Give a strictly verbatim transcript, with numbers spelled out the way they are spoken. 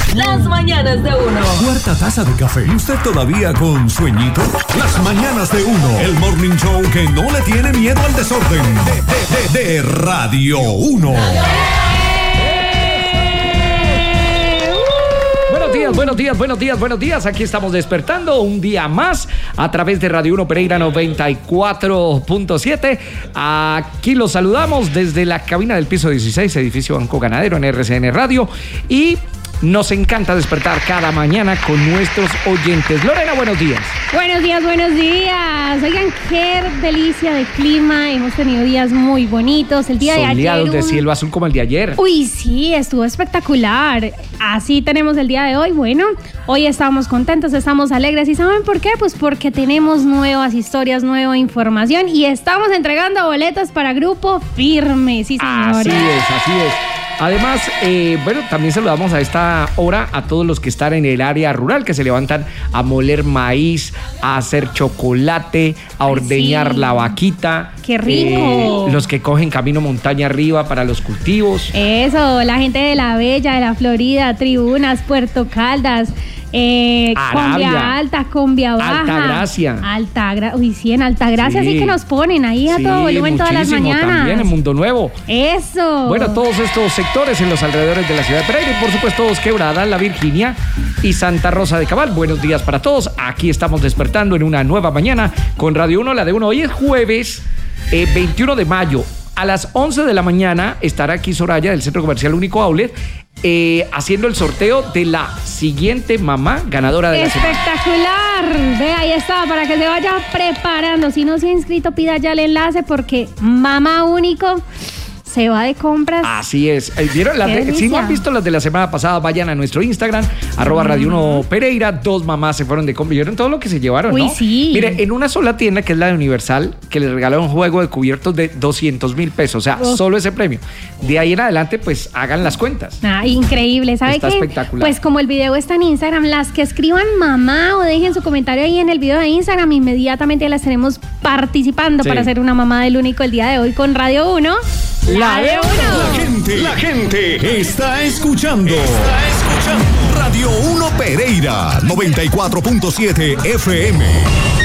Las mañanas de uno. Cuarta taza de café y usted todavía con sueñito. Las mañanas de uno. El morning show que no le tiene miedo al desorden. De, de, de, de Radio uno. Buenos días, buenos días, buenos días, buenos días. Aquí estamos despertando un día más a través de Radio uno Pereira noventa y cuatro punto siete. Aquí los saludamos desde la cabina del piso dieciséis, edificio Banco Ganadero en R C N Radio. Y nos encanta despertar cada mañana con nuestros oyentes. Lorena, buenos días. Buenos días, buenos días. Oigan, qué delicia de clima. Hemos tenido días muy bonitos. El día de ayer. Soleados de cielo azul como el de ayer. Uy, sí, estuvo espectacular. Así tenemos el día de hoy. Bueno, hoy estamos contentos, estamos alegres. ¿Y saben por qué? Pues porque tenemos nuevas historias, nueva información y estamos entregando boletas para Grupo Firme. Sí, señores. Así es, así es. Además, eh, bueno, también saludamos a esta hora a todos los que están en el área rural, que se levantan a moler maíz, a hacer chocolate, a ordeñar sí. la vaquita. ¡Qué rico! Eh, los que cogen camino montaña arriba para los cultivos. Eso, la gente de La Bella, de la Florida, Tribunas, Puerto Caldas. Eh, Combia Alta, Combia Baja. Altagracia. Altagra Uy, sí, en Altagracia sí. sí que nos ponen ahí a sí, todo volumen todas las mañanas. También en Mundo Nuevo. Eso. Bueno, todos estos sectores en los alrededores de la ciudad de Pereira y por supuesto todos Quebrada, La Virginia y Santa Rosa de Cabal. Buenos días para todos. Aquí estamos despertando en una nueva mañana con Radio uno, la de uno. Hoy es jueves eh, veintiuno de mayo. A las once de la mañana estará aquí Soraya del Centro Comercial Único Outlet eh, haciendo el sorteo de la siguiente mamá ganadora de la semana. ¡Espectacular! Ve, ahí está, para que se vaya preparando. Si no se ha inscrito, pida ya el enlace porque Mamá Único se va de compras. Así es. ¿Vieron? Las de, si no han visto las de la semana pasada, vayan a nuestro Instagram, mm. arroba Radio uno Pereira. Dos mamás se fueron de compras. ¿Vieron todo lo que se llevaron? Uy, ¿no? sí. Mire, en una sola tienda, que es la de Universal, que les regalaron un juego de cubiertos de doscientos mil pesos. O sea, oh. solo ese premio. De ahí en adelante, pues, hagan las cuentas. Ah, increíble. ¿Sabe está qué? Espectacular. Pues como el video está en Instagram, las que escriban mamá o dejen su comentario ahí en el video de Instagram, inmediatamente las tenemos participando sí. para ser una mamá del único el día de hoy con Radio uno. La de uno. La gente, la gente está escuchando. Está escuchando. Radio uno Pereira, noventa y cuatro punto siete F M.